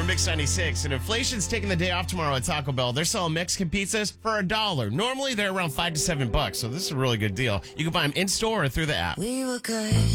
on Mix 96, and inflation's taking the day off tomorrow at Taco Bell. They're selling Mexican pizzas for $1. Normally, they're around $5 to $7, so this is a really good deal. You can buy them in-store or through the app. We were good.